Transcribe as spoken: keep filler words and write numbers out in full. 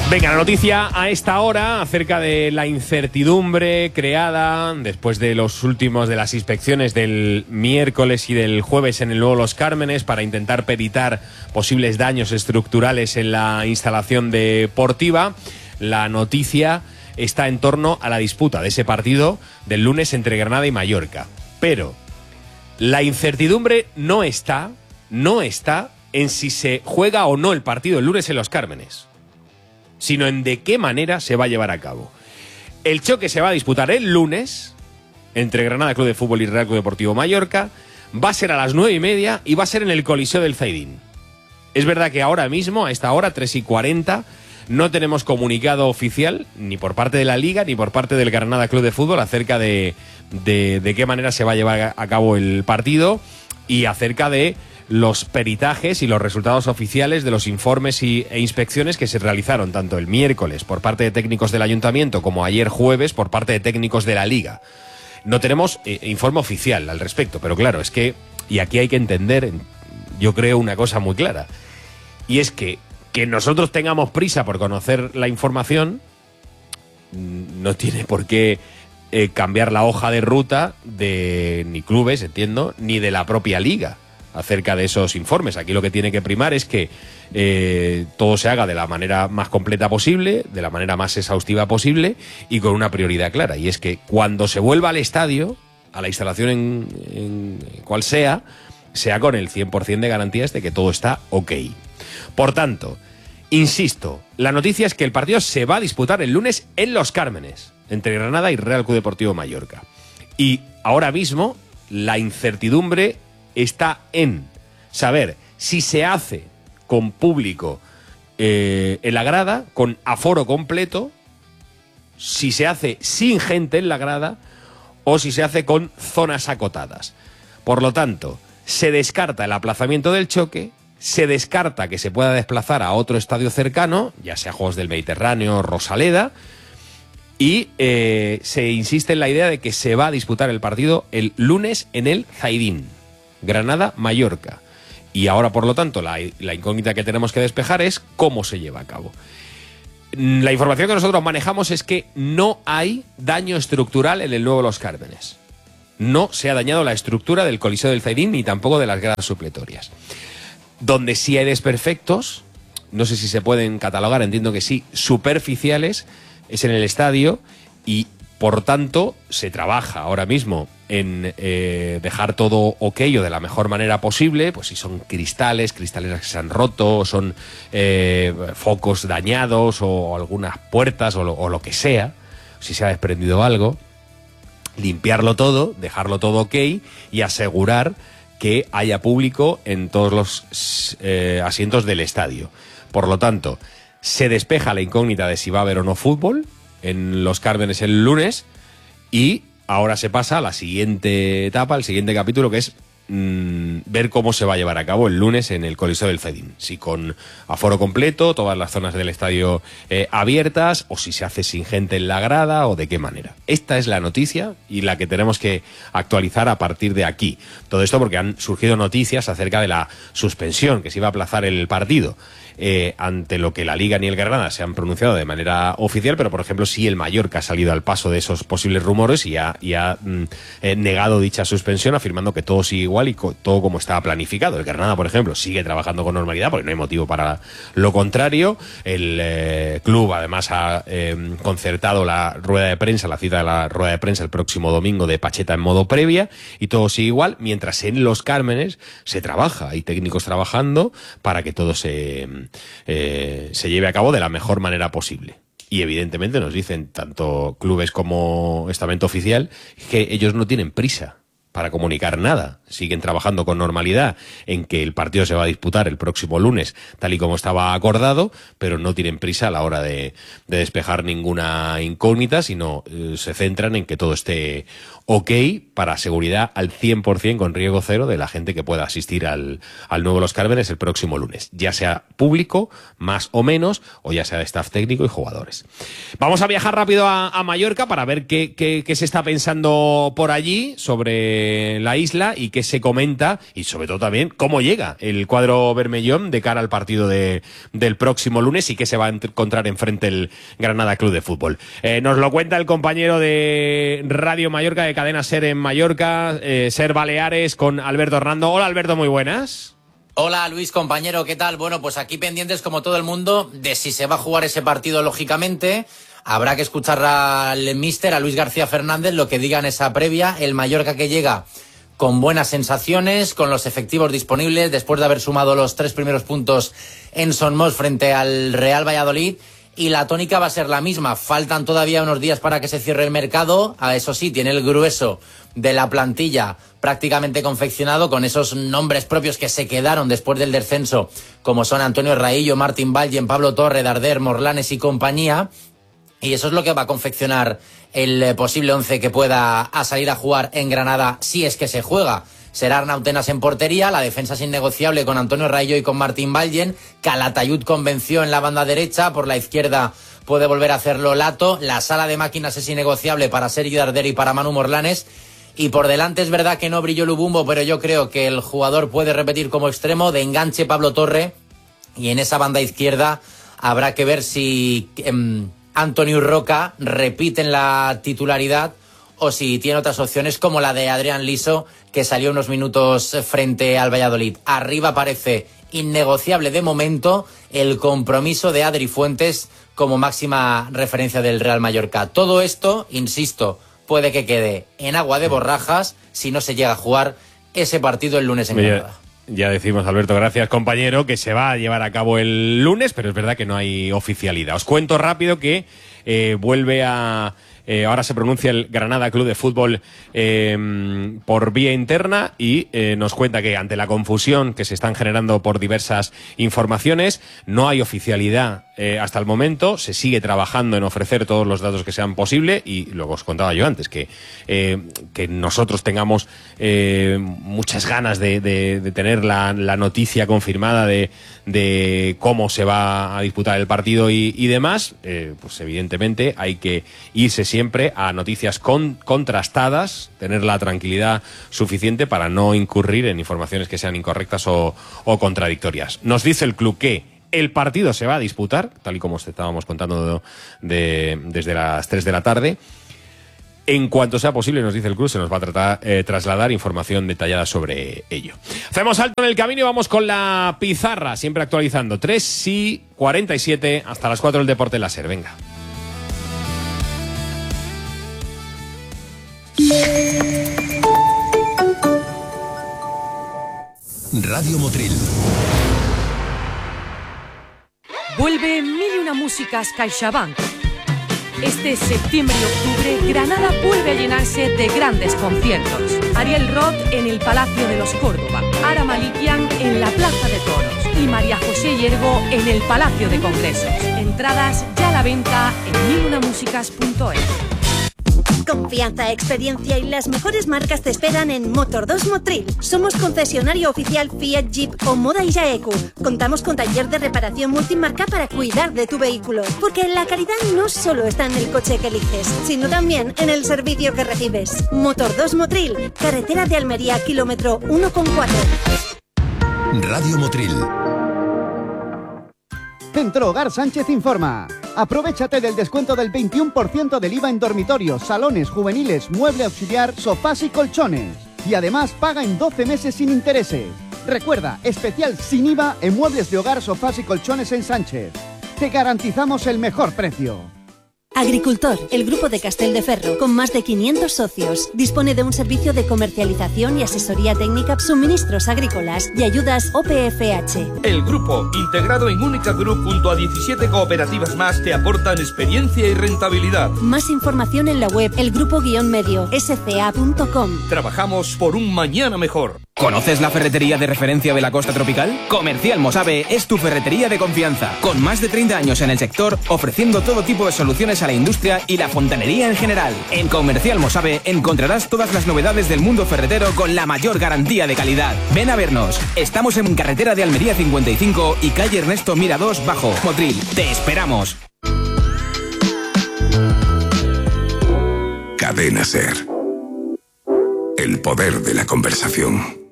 Venga, la noticia a esta hora acerca de la incertidumbre creada después de los últimos de las inspecciones del miércoles y del jueves en el nuevo Los Cármenes para intentar peritar posibles daños estructurales en la instalación deportiva. La noticia está en torno a la disputa de ese partido del lunes entre Granada y Mallorca. Pero la incertidumbre no está, no está en si se juega o no el partido el lunes en Los Cármenes, sino en de qué manera se va a llevar a cabo. El choque se va a disputar el lunes entre Granada Club de Fútbol y Real Club Deportivo Mallorca. Va a ser a las nueve y media y va a ser en el Coliseo del Zaidín. Es verdad que ahora mismo, a esta hora, tres y cuarenta, no tenemos comunicado oficial ni por parte de la Liga ni por parte del Granada Club de Fútbol acerca de, de, de qué manera se va a llevar a cabo el partido y acerca de los peritajes y los resultados oficiales de los informes y, e inspecciones que se realizaron tanto el miércoles por parte de técnicos del Ayuntamiento como ayer jueves por parte de técnicos de la Liga. No tenemos eh, informe oficial al respecto, pero claro, es que, y aquí hay que entender, yo creo, una cosa muy clara, y es que que nosotros tengamos prisa por conocer la información no tiene por qué eh, cambiar la hoja de ruta de ni clubes, entiendo, ni de la propia Liga acerca de esos informes. Aquí lo que tiene que primar es que eh, todo se haga de la manera más completa posible, de la manera más exhaustiva posible y con una prioridad clara. Y es que cuando se vuelva al estadio, a la instalación en, en cual sea, sea con el cien por ciento de garantías de que todo está ok. Por tanto, insisto, la noticia es que el partido se va a disputar el lunes en Los Cármenes, entre Granada y Real Club Deportivo Mallorca. Y ahora mismo la incertidumbre está en saber si se hace con público eh, en la grada, con aforo completo, si se hace sin gente en la grada o si se hace con zonas acotadas. Por lo tanto, se descarta el aplazamiento del choque, se descarta que se pueda desplazar a otro estadio cercano, ya sea Juegos del Mediterráneo, Rosaleda, y eh, se insiste en la idea de que se va a disputar el partido el lunes en el Zaidín, Granada-Mallorca. Y ahora, por lo tanto, la, la incógnita que tenemos que despejar es cómo se lleva a cabo. La información que nosotros manejamos es que no hay daño estructural en el nuevo Los Cármenes. No se ha dañado la estructura del Coliseo del Zaidín ni tampoco de las gradas supletorias. Donde sí hay desperfectos, no sé si se pueden catalogar, entiendo que sí, superficiales, es en el estadio y, por tanto, se trabaja ahora mismo en eh, dejar todo ok o de la mejor manera posible, pues si son cristales, cristales que se han roto, son eh, focos dañados o algunas puertas o lo, o lo que sea, si se ha desprendido algo, limpiarlo todo, dejarlo todo ok y asegurar que haya público en todos los eh, asientos del estadio. Por lo tanto, se despeja la incógnita de si va a haber o no fútbol en Los Cármenes el lunes y ahora se pasa a la siguiente etapa, al siguiente capítulo, que es mmm, ver cómo se va a llevar a cabo el lunes en el Coliseo del Zaidín. Si con aforo completo, todas las zonas del estadio eh, abiertas, o si se hace sin gente en la grada, o de qué manera. Esta es la noticia y la que tenemos que actualizar a partir de aquí. Todo esto porque han surgido noticias acerca de la suspensión, que se iba a aplazar el partido. Eh, ante lo que la Liga ni el Granada se han pronunciado de manera oficial, pero por ejemplo sí el Mallorca ha salido al paso de esos posibles rumores y ha, y ha mm, eh, negado dicha suspensión, afirmando que todo sigue igual y co todo como estaba planificado. El Granada, por ejemplo, sigue trabajando con normalidad porque no hay motivo para lo contrario. El eh, club además ha eh, concertado la rueda de prensa, la cita de la rueda de prensa el próximo domingo de Pacheta en modo previa y todo sigue igual, mientras en Los Cármenes se trabaja, hay técnicos trabajando para que todo se Eh, se lleve a cabo de la mejor manera posible. Y evidentemente nos dicen tanto clubes como estamento oficial que ellos no tienen prisa para comunicar nada. Siguen trabajando con normalidad en que el partido se va a disputar el próximo lunes, tal y como estaba acordado, pero no tienen prisa a la hora de, de despejar ninguna incógnita, sino eh, se centran en que todo esté ok para seguridad al cien por ciento con riesgo cero de la gente que pueda asistir al, al nuevo Los Cármenes el próximo lunes, ya sea público, más o menos, o ya sea de staff técnico y jugadores. Vamos a viajar rápido a, a Mallorca para ver qué, qué, qué se está pensando por allí sobre la isla y qué se comenta, y sobre todo también cómo llega el cuadro bermellón de cara al partido de, del próximo lunes y qué se va a encontrar enfrente el Granada Club de Fútbol. Eh, nos lo cuenta el compañero de Radio Mallorca, de Cadena SER en Mallorca, eh, SER Baleares, con Alberto Hernando. Hola Alberto, muy buenas. Hola Luis, compañero, ¿qué tal? Bueno, pues aquí pendientes como todo el mundo de si se va a jugar ese partido, lógicamente. Habrá que escuchar al míster, a Luis García Fernández, lo que diga en esa previa. El Mallorca que llega con buenas sensaciones, con los efectivos disponibles, después de haber sumado los tres primeros puntos en Son Mos frente al Real Valladolid. Y la tónica va a ser la misma. Faltan todavía unos días para que se cierre el mercado. A eso sí, tiene el grueso de la plantilla prácticamente confeccionado con esos nombres propios que se quedaron después del descenso, como son Antonio Raillo, Martín Valle, Pablo Torre, Darder, Morlanes y compañía. Y eso es lo que va a confeccionar el posible once que pueda a salir a jugar en Granada, si es que se juega. Será Arnautenas en portería, la defensa es innegociable con Antonio Raillo y con Martín Vallen. Calatayud convenció en la banda derecha, por la izquierda puede volver a hacerlo Lato. La sala de máquinas es innegociable para Sergio Darder y para Manu Morlanes. Y por delante es verdad que no brilló Lubumbo, pero yo creo que el jugador puede repetir como extremo, de enganche Pablo Torre. Y en esa banda izquierda habrá que ver si eh, Antonio Roca repite en la titularidad o si tiene otras opciones como la de Adrián Liso, que salió unos minutos frente al Valladolid. Arriba parece innegociable de momento el compromiso de Adri Fuentes como máxima referencia del Real Mallorca. Todo esto, insisto, puede que quede en agua de borrajas si no se llega a jugar ese partido el lunes en Granada. Ya decimos, Alberto, gracias compañero, que se va a llevar a cabo el lunes, pero es verdad que no hay oficialidad. Os cuento rápido que eh, vuelve a... Eh, ahora se pronuncia el Granada Club de Fútbol eh, por vía interna y eh, nos cuenta que ante la confusión que se están generando por diversas informaciones, no hay oficialidad eh, hasta el momento. Se sigue trabajando en ofrecer todos los datos que sean posibles y lo que os contaba yo antes, que, eh, que nosotros tengamos eh, muchas ganas de, de, de tener la, la noticia confirmada de, de cómo se va a disputar el partido y, y demás. Eh, pues evidentemente hay que irse siempre siempre a noticias con, contrastadas, tener la tranquilidad suficiente para no incurrir en informaciones que sean incorrectas o, o contradictorias. Nos dice el club que el partido se va a disputar, tal y como os estábamos contando de, de, desde las tres de la tarde. En cuanto sea posible, nos dice el club, se nos va a tratar, eh, trasladar información detallada sobre ello. Hacemos alto en el camino y vamos con la pizarra, siempre actualizando. tres y cuarenta y siete, hasta las cuatro el Deporte Láser. Venga. Radio Motril. Vuelve Mil y una músicas CaixaBank. Este septiembre y octubre, Granada vuelve a llenarse de grandes conciertos. Ariel Roth en el Palacio de los Córdoba, Ara Malikian en la Plaza de Toros y María José Hiergo en el Palacio de Congresos. Entradas ya a la venta en mil una músicas punto es. Confianza, experiencia y las mejores marcas te esperan en Motor dos Motril. Somos concesionario oficial Fiat, Jeep o Moda y Jaeku. Contamos con taller de reparación multimarca para cuidar de tu vehículo. Porque la calidad no solo está en el coche que eliges, sino también en el servicio que recibes. Motor dos Motril, carretera de Almería, kilómetro uno coma cuatro. Radio Motril. Centro Hogar Sánchez informa. Aprovechate del descuento del veintiuno por ciento del I V A en dormitorios, salones, juveniles, mueble auxiliar, sofás y colchones. Y además paga en doce meses sin intereses. Recuerda, especial sin I V A en muebles de hogar, sofás y colchones en Sánchez. Te garantizamos el mejor precio. Agricultor, el grupo de Castelldeferro, con más de quinientos socios, dispone de un servicio de comercialización y asesoría técnica, suministros agrícolas y ayudas O P F H. El grupo, integrado en Única Group junto a diecisiete cooperativas más, te aportan experiencia y rentabilidad. Más información en la web elgrupo-medio s c a punto com. Trabajamos por un mañana mejor. ¿Conoces la ferretería de referencia de la costa tropical? Comercial Mosabe es tu ferretería de confianza, con más de treinta años en el sector, ofreciendo todo tipo de soluciones a la industria y la fontanería en general. En Comercial Mosabe encontrarás todas las novedades del mundo ferretero con la mayor garantía de calidad. Ven a vernos. Estamos en carretera de Almería cincuenta y cinco y calle Ernesto Mira dos bajo, Motril. ¡Te esperamos! Cadena Ser. El poder de la conversación.